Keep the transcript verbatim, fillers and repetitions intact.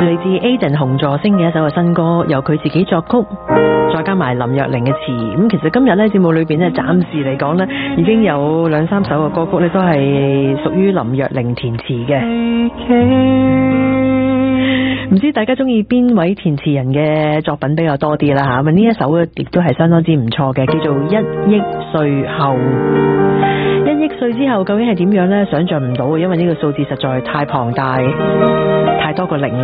嚟自 Aden 紅座星嘅一首嘅新歌，由佢自己作曲，再加埋林若寧嘅詞。咁其實今日咧節目裏邊咧，暫時嚟講咧，已經有兩三首嘅歌曲咧，都係屬於林若寧填詞嘅。唔知大家中意邊位填詞人嘅作品比較多啲啦吓？咁呢一首亦都係相當之唔錯嘅，叫做《一億歲後》。一億歲之後究竟係點樣呢？想象唔到，因為呢個數字實在太龐大，太多個零啦。